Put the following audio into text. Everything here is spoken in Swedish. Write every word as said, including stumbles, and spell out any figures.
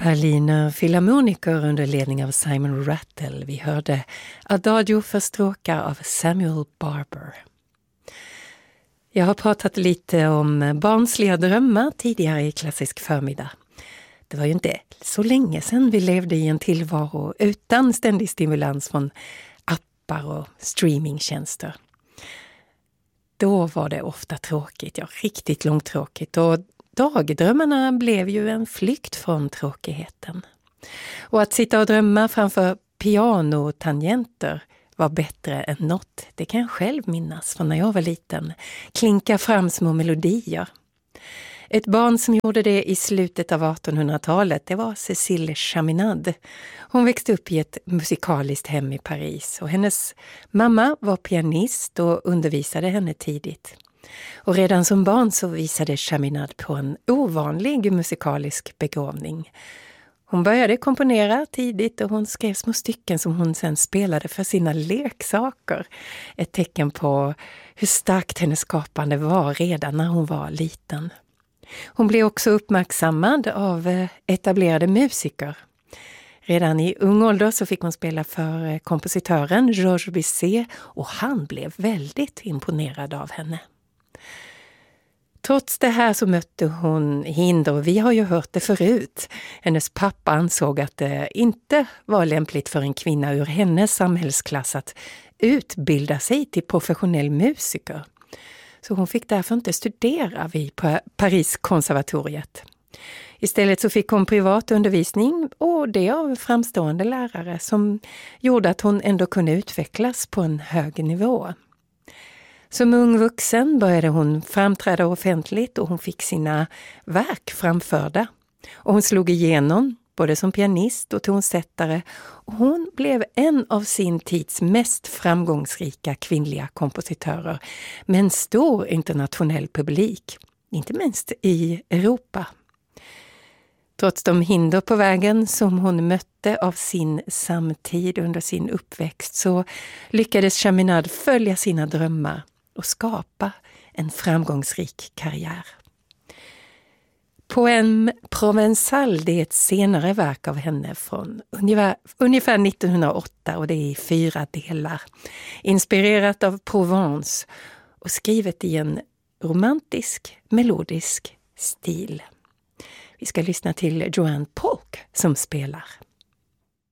Berliner Philharmoniker under ledning av Simon Rattle. Vi hörde Adagio för stråkar av Samuel Barber. Jag har pratat lite om barnsliga drömmar tidigare i klassisk förmiddag. Det var ju inte så länge sedan vi levde i en tillvaro utan ständig stimulans från appar och streamingtjänster. Då var det ofta tråkigt, ja riktigt långtråkigt, och dagdrömmarna blev ju en flykt från tråkigheten. Och att sitta och drömma framför pianotangenter var bättre än något. Det kan jag själv minnas från när jag var liten. Klinka fram små melodier. Ett barn som gjorde det i slutet av artonhundratalet, det var Cécile Chaminade. Hon växte upp i ett musikaliskt hem i Paris och hennes mamma var pianist och undervisade henne tidigt. Och redan som barn så visade Chaminade på en ovanlig musikalisk begåvning. Hon började komponera tidigt och hon skrev små stycken som hon sen spelade för sina leksaker. Ett tecken på hur starkt hennes skapande var redan när hon var liten. Hon blev också uppmärksammad av etablerade musiker. Redan i ung ålder så fick hon spela för kompositören Georges Bizet och han blev väldigt imponerad av henne. Trots det här så mötte hon hinder, och vi har ju hört det förut. Hennes pappa ansåg att det inte var lämpligt för en kvinna ur hennes samhällsklass att utbilda sig till professionell musiker. Så hon fick därför inte studera vid Paris konservatoriet. Istället så fick hon privat undervisning, och det av framstående lärare som gjorde att hon ändå kunde utvecklas på en hög nivå. Som ung vuxen började hon framträda offentligt och hon fick sina verk framförda. Och hon slog igenom både som pianist och tonsättare, och hon blev en av sin tids mest framgångsrika kvinnliga kompositörer med en stor internationell publik, inte minst i Europa. Trots de hinder på vägen som hon mötte av sin samtid under sin uppväxt så lyckades Chaminade följa sina drömmar och skapa en framgångsrik karriär. Poème Provençal, det är ett senare verk av henne från ungefär, ungefär nittonhundraåtta, och det är i fyra delar. Inspirerat av Provence och skrivet i en romantisk, melodisk stil. Vi ska lyssna till Joanne Polk som spelar.